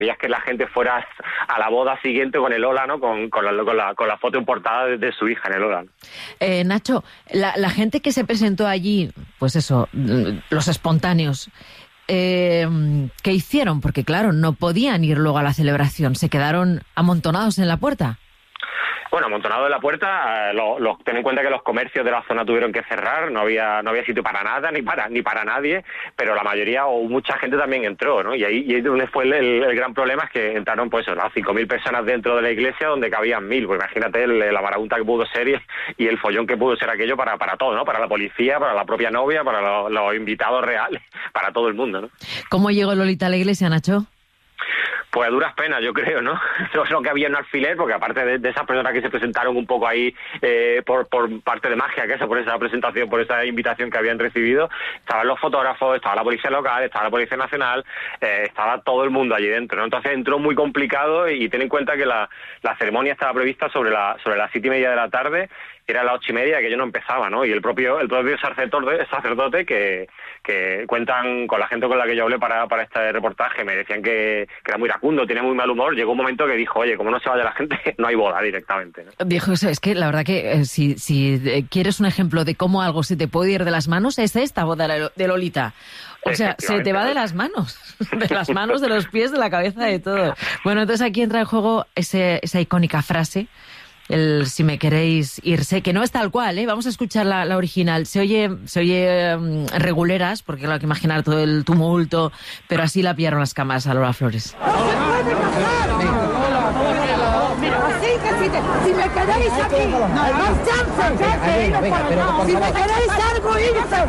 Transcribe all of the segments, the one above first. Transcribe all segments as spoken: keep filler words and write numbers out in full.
Veías que la gente fuera a la boda siguiente con el hola, ¿no? Con, con, la, con, la, con la foto en portada de, de su hija en el hola. Eh, Nacho, la, la gente que se presentó allí, pues eso, los espontáneos, eh, ¿qué hicieron? Porque claro, no podían ir luego a la celebración, se quedaron amontonados en la puerta. Bueno, amontonado en la puerta, lo, lo, ten en cuenta que los comercios de la zona tuvieron que cerrar, no había no había sitio para nada, ni para ni para nadie, pero la mayoría o mucha gente también entró, ¿no? Y ahí, y ahí donde fue el, el, el gran problema, es que entraron pues las cinco mil personas dentro de la iglesia donde cabían mil, pues imagínate el, la marabunta que pudo ser y, y el follón que pudo ser aquello para, para todo, ¿no? Para la policía, para la propia novia, para lo, los invitados reales, para todo el mundo, ¿no? ¿Cómo llegó Lolita a la iglesia, Nacho? Pues a duras penas, yo creo, ¿no? Lo que había en alfiler, porque aparte de, de esas personas que se presentaron un poco ahí eh, por, por parte de magia, que eso, por esa presentación, por esa invitación que habían recibido, estaban los fotógrafos, estaba la policía local, estaba la policía nacional, eh, estaba todo el mundo allí dentro, ¿no? Entonces entró muy complicado y, y ten en cuenta que la, la ceremonia estaba prevista sobre la sobre las siete y media de la tarde, era las ocho y media, que yo no empezaba, ¿no? Y el propio el propio sacerdote, sacerdote que, que cuentan con la gente con la que yo hablé para, para este reportaje, me decían que, que era muy iracundo, tenía muy mal humor. Llegó un momento que dijo, oye, como no se vaya la gente, no hay boda directamente, ¿no? Dijo eso, es que la verdad que eh, si, si eh, quieres un ejemplo de cómo algo se te puede ir de las manos, es esta boda de Lolita. O sea, se te va de las manos, de las manos, de los pies, de la cabeza, de todo. Bueno, entonces aquí entra en juego ese, esa icónica frase, el si me queréis irse, que no es tal cual, ¿eh? Vamos a escuchar la, la original. Se oye, se oye um, reguleras, porque claro, hay que imaginar todo el tumulto, pero así la pillaron las cámaras a Lola Flores. Así que si, te, si me queréis aquí, más chance, si me queréis algo, irse.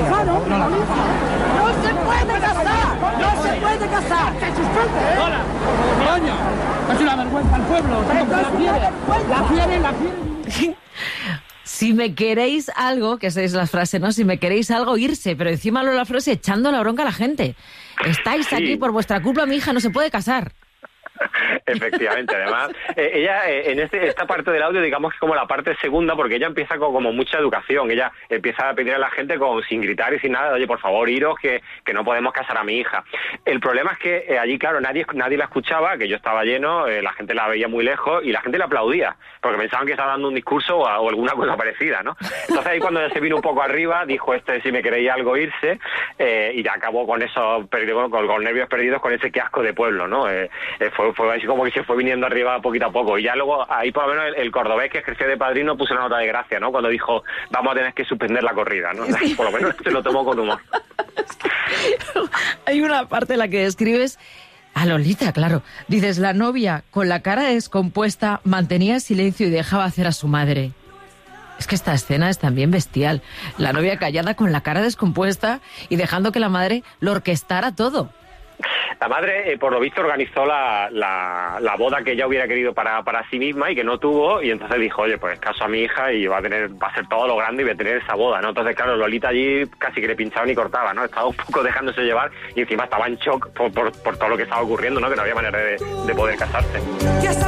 No se puede casar, no se puede casar. Hola, coño, es una vergüenza al pueblo. La quieren, la quieren, la quieren. Si me queréis algo, que esa es la frase, ¿no? Si me queréis algo, irse. Pero encima Lola Flores echando la bronca a la gente. Estáis sí. aquí por vuestra culpa, mi hija no se puede casar. Efectivamente, además, eh, ella eh, en este, esta parte del audio, digamos que como la parte segunda, porque ella empieza con como mucha educación, ella empieza a pedir a la gente con, sin gritar y sin nada, oye, por favor, iros, que, que no podemos casar a mi hija. El problema es que eh, allí, claro, nadie nadie la escuchaba, que yo estaba lleno, eh, la gente la veía muy lejos y la gente le aplaudía, porque pensaban que estaba dando un discurso o, o alguna cosa parecida, ¿no? Entonces ahí cuando ella se vino un poco arriba, dijo este, si me queréis algo, irse, eh, y ya acabó con esos perdidos, con, con nervios perdidos, con ese casco de pueblo, ¿no? Eh, eh, fue, fue así como que se fue viniendo arriba poquito a poco, y ya luego ahí por lo menos el, el cordobés que ejerció de padrino puso una nota de gracia, ¿no? Cuando dijo, vamos a tener que suspender la corrida, ¿no? Por lo menos se lo tomó con humor. Hay una parte en la que describes a Lolita, claro. Dices, la novia con la cara descompuesta mantenía silencio y dejaba hacer a su madre. Es que esta escena es también bestial. La novia callada con la cara descompuesta y dejando que la madre lo orquestara todo. La madre, eh, por lo visto, organizó la, la, la boda que ella hubiera querido para, para sí misma y que no tuvo, y entonces dijo, oye, pues caso a mi hija y va a tener va a ser todo lo grande y voy a tener esa boda, ¿no? Entonces, claro, Lolita allí casi que le pinchaba ni cortaba, ¿no? Estaba un poco dejándose llevar y encima estaba en shock por, por, por todo lo que estaba ocurriendo, ¿no? Que no había manera de, de poder casarse.